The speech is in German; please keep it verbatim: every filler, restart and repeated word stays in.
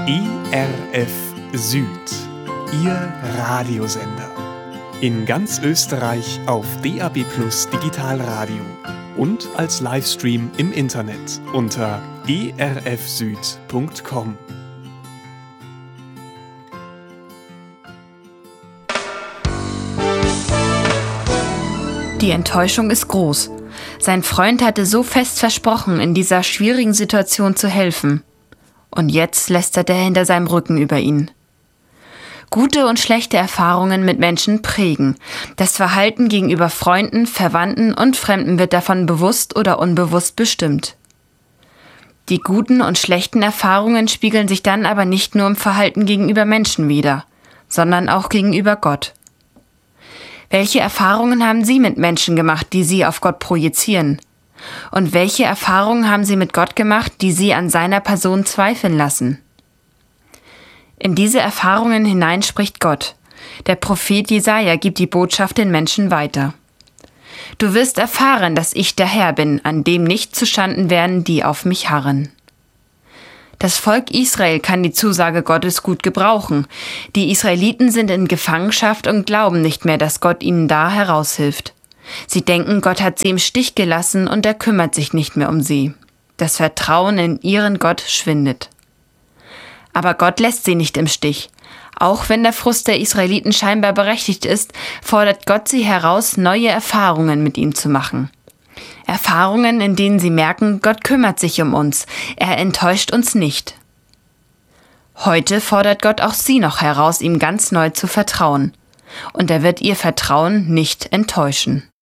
E R F Süd, Ihr Radiosender. In ganz Österreich auf D A B Plus Digitalradio und als Livestream im Internet unter e r f süd punkt com. Die Enttäuschung ist groß. Sein Freund hatte so fest versprochen, in dieser schwierigen Situation zu helfen. Und jetzt lästert er hinter seinem Rücken über ihn. Gute und schlechte Erfahrungen mit Menschen prägen. Das Verhalten gegenüber Freunden, Verwandten und Fremden wird davon bewusst oder unbewusst bestimmt. Die guten und schlechten Erfahrungen spiegeln sich dann aber nicht nur im Verhalten gegenüber Menschen wider, sondern auch gegenüber Gott. Welche Erfahrungen haben Sie mit Menschen gemacht, die Sie auf Gott projizieren? Und welche Erfahrungen haben Sie mit Gott gemacht, die Sie an seiner Person zweifeln lassen? In diese Erfahrungen hinein spricht Gott. Der Prophet Jesaja gibt die Botschaft den Menschen weiter. Du wirst erfahren, dass ich der Herr bin, an dem nicht zuschanden werden, die auf mich harren. Das Volk Israel kann die Zusage Gottes gut gebrauchen. Die Israeliten sind in Gefangenschaft und glauben nicht mehr, dass Gott ihnen da heraushilft. Sie denken, Gott hat sie im Stich gelassen und er kümmert sich nicht mehr um sie. Das Vertrauen in ihren Gott schwindet. Aber Gott lässt sie nicht im Stich. Auch wenn der Frust der Israeliten scheinbar berechtigt ist, fordert Gott sie heraus, neue Erfahrungen mit ihm zu machen. Erfahrungen, in denen sie merken, Gott kümmert sich um uns, er enttäuscht uns nicht. Heute fordert Gott auch sie noch heraus, ihm ganz neu zu vertrauen. Und er wird ihr Vertrauen nicht enttäuschen.